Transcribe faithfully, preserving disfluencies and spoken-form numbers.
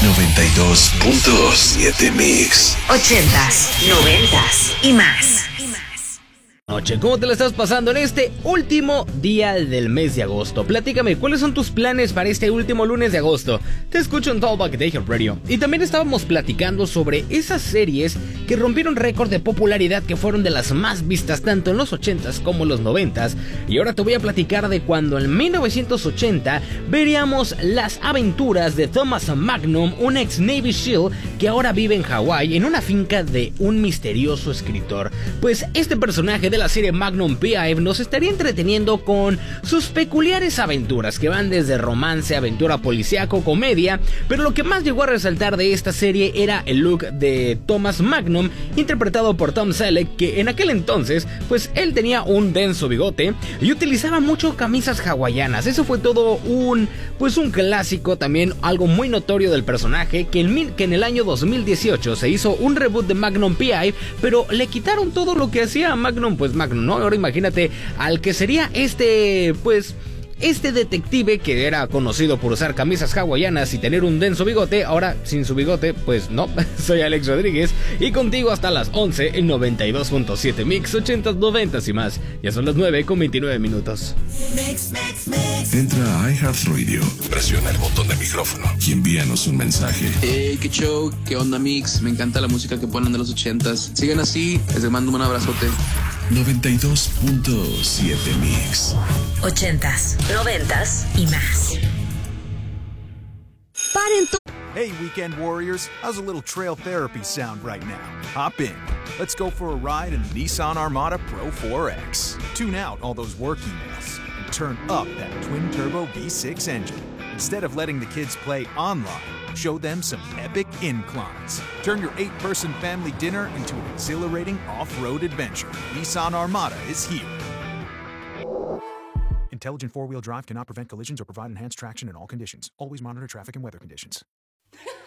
noventa y dos punto siete Mix. Ochentas, noventas y más. Noche, ¿cómo te la estás pasando en este último día del mes de agosto? Platícame, ¿cuáles son tus planes para este último lunes de agosto? Te escucho en Talkback de Hit Radio. Y también estábamos platicando sobre esas series que rompieron récord de popularidad, que fueron de las más vistas tanto en los ochentas como en los noventas. Y ahora te voy a platicar de cuando en mil novecientos ochenta veríamos las aventuras de Thomas Magnum, un ex Navy SEAL que ahora vive en Hawái en una finca de un misterioso escritor. Pues este personaje de la serie Magnum P I nos estaría entreteniendo con sus peculiares aventuras que van desde romance, aventura policíaco, comedia, pero lo que más llegó a resaltar de esta serie era el look de Thomas Magnum, interpretado por Tom Selleck, que en aquel entonces pues él tenía un denso bigote y utilizaba mucho camisas hawaianas. Eso fue todo un pues un clásico, también algo muy notorio del personaje, que en, que en el año dos mil dieciocho se hizo un reboot de Magnum P I, pero le quitaron todo lo que hacía Magnum pues Magnum, ¿no? Ahora imagínate al que sería este, pues, este detective que era conocido por usar camisas hawaianas y tener un denso bigote. Ahora, sin su bigote, pues no. Soy Alex Rodríguez y contigo hasta las once en noventa y dos punto siete Mix, ochentas, noventas y más. Ya son las nueve con veintinueve minutos. Mix, mix, mix. Entra a iHeartRadio, presiona el botón de micrófono y envíanos un mensaje. Hey, qué show, qué onda Mix, me encanta la música que ponen de los ochentas. Sigan así, les mando un abrazote. noventa y dos punto siete Mix. Ochentas, noventas y más. Paren tu... Hey, weekend warriors, how's a little trail therapy sound right now? Hop in. Let's go for a ride in the Nissan Armada Pro four X. Tune out all those work emails and turn up that twin-turbo V six engine. Instead of letting the kids play online, show them some epic inclines. Turn your eight-person family dinner into an exhilarating off-road adventure. Nissan Armada is here. Intelligent four-wheel drive cannot prevent collisions or provide enhanced traction in all conditions. Always monitor traffic and weather conditions.